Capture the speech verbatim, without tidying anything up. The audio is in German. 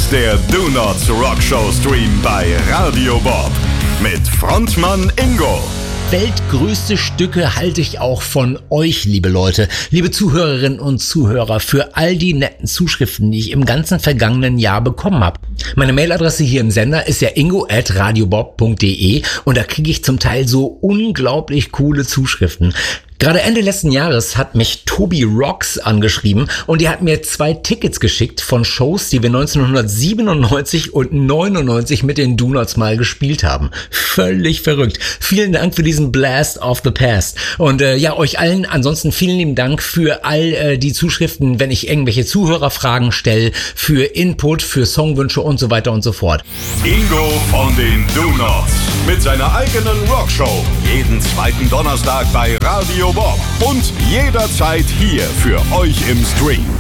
ist der Do Nots Rockshow Stream bei Radio Bob mit Frontmann Ingo. Weltgrößte Stücke halte ich auch von euch, liebe Leute, liebe Zuhörerinnen und Zuhörer, für all die netten Zuschriften, die ich im ganzen vergangenen Jahr bekommen habe. Meine Mailadresse hier im Sender ist ja ingo at radiobob punkt de und da kriege ich zum Teil so unglaublich coole Zuschriften. Gerade Ende letzten Jahres hat mich Tobi Rocks angeschrieben und die hat mir zwei Tickets geschickt von Shows, die wir neunzehnhundertsiebenundneunzig und neunundneunzig mit den Do-Nots mal gespielt haben. Völlig verrückt. Vielen Dank für diesen Blast of the Past. Und äh, ja, euch allen ansonsten vielen lieben Dank für all äh, die Zuschriften, wenn ich irgendwelche Zuhörerfragen stelle, für Input, für Songwünsche und so weiter und so fort. Ingo von den Do-Nots mit seiner eigenen Rockshow. Jeden zweiten Donnerstag bei Radio Bob und jederzeit hier für euch im Stream.